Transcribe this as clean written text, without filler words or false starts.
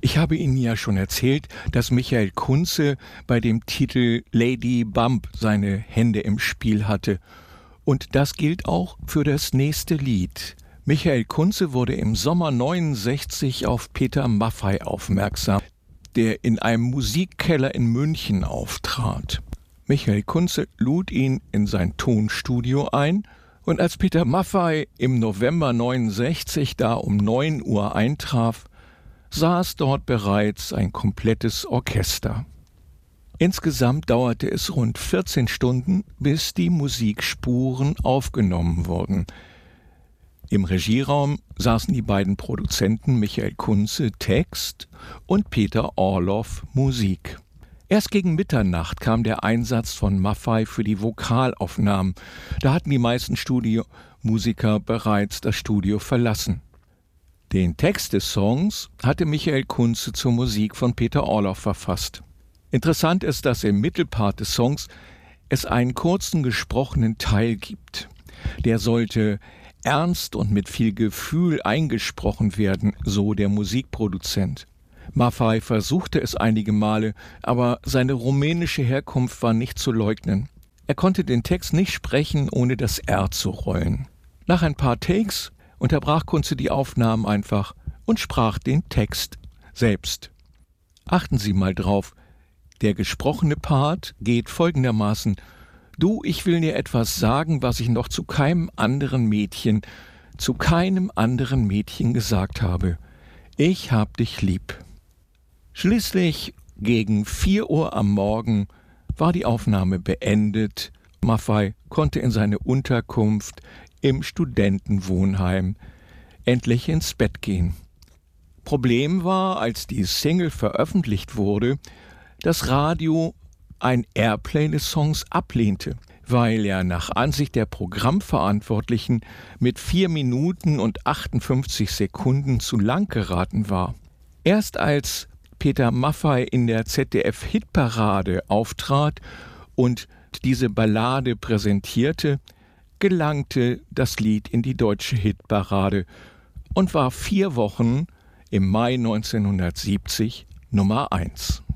Ich habe Ihnen ja schon erzählt, dass Michael Kunze bei dem Titel Lady Bump seine Hände im Spiel hatte. Und das gilt auch für das nächste Lied. Michael Kunze wurde im Sommer 69 auf Peter Maffay aufmerksam, der in einem Musikkeller in München auftrat. Michael Kunze lud ihn in sein Tonstudio ein, und als Peter Maffay im November 69 da um 9 Uhr eintraf, saß dort bereits ein komplettes Orchester. Insgesamt dauerte es rund 14 Stunden, bis die Musikspuren aufgenommen wurden. Im Regieraum saßen die beiden Produzenten Michael Kunze Text und Peter Orloff Musik. Erst gegen Mitternacht kam der Einsatz von Maffay für die Vokalaufnahmen. Da hatten die meisten Studiomusiker bereits das Studio verlassen. Den Text des Songs hatte Michael Kunze zur Musik von Peter Orloff verfasst. Interessant ist, dass im Mittelpart des Songs es einen kurzen gesprochenen Teil gibt. Der sollte ernst und mit viel Gefühl eingesprochen werden, so der Musikproduzent. Maffay versuchte es einige Male, aber seine rumänische Herkunft war nicht zu leugnen. Er konnte den Text nicht sprechen, ohne das R zu rollen. Nach ein paar Takes unterbrach Kunze die Aufnahmen einfach und sprach den Text selbst. Achten Sie mal drauf, der gesprochene Part geht folgendermaßen: Du, ich will dir etwas sagen, was ich noch zu keinem anderen Mädchen gesagt habe. Ich hab dich lieb. Schließlich gegen 4 Uhr am Morgen war die Aufnahme beendet. Maffay konnte in seine Unterkunft im Studentenwohnheim endlich ins Bett gehen. Problem war, als die Single veröffentlicht wurde, das Radio ein Airplay des Songs ablehnte, weil er nach Ansicht der Programmverantwortlichen mit 4 Minuten und 58 Sekunden zu lang geraten war. Erst als Peter Maffay in der ZDF-Hitparade auftrat und diese Ballade präsentierte, gelangte das Lied in die deutsche Hitparade und war 4 Wochen im Mai 1970 Nummer 1.